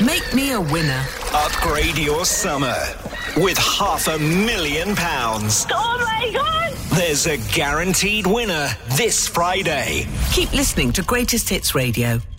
Make me a winner. Upgrade your summer with £500,000. Oh my God! There's a guaranteed winner this Friday. Keep listening to Greatest Hits Radio.